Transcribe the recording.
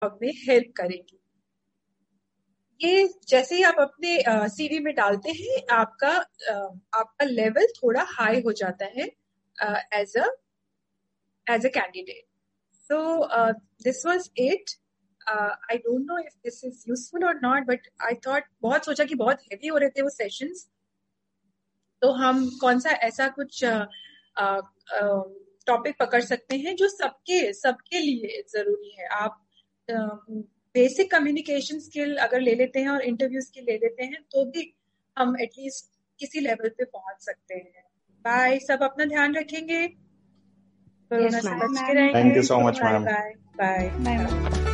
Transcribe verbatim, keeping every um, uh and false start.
में हेल्प करेगी। ये जैसे ही आप अपने सीवी uh, में डालते हैं, आपका uh, आपका लेवल थोड़ा हाई हो जाता है as a as a candidate. So this was it. I don't know if this is useful और नॉट, बट आई थॉट, बहुत सोचा कि बहुत हेवी हो रहे थे वो सेशंस, तो हम कौन सा ऐसा कुछ टॉपिक uh, uh, पकड़ सकते हैं जो सबके सबके लिए जरूरी है। आप बेसिक कम्युनिकेशन स्किल अगर ले लेते हैं और इंटरव्यूज की ले लेते हैं, तो भी हम एटलीस्ट किसी लेवल पे पहुंच सकते हैं। बाय, सब अपना ध्यान रखेंगे, कोरोना Yes, से ma'am. बच के रहेंगे। Thank you so much, bye ma'am. Bye bye. Bye, ma'am.